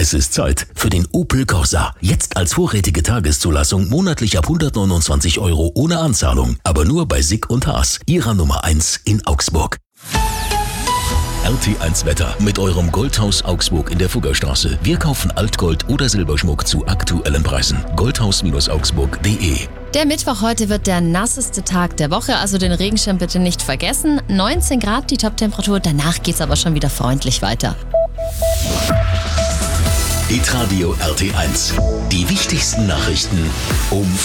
Es ist Zeit für den Opel Corsa. Jetzt als vorrätige Tageszulassung monatlich ab 129 € ohne Anzahlung. Aber nur bei Sick und Haas, ihrer Nummer 1 in Augsburg. RT1 Wetter mit eurem Goldhaus Augsburg in der Fuggerstraße. Wir kaufen Altgold oder Silberschmuck zu aktuellen Preisen. Goldhaus-augsburg.de. Der Mittwoch heute wird der nasseste Tag der Woche, also den Regenschirm bitte nicht vergessen. 19 Grad die Toptemperatur, danach geht's aber schon wieder freundlich weiter. Hitradio RT1. Die wichtigsten Nachrichten um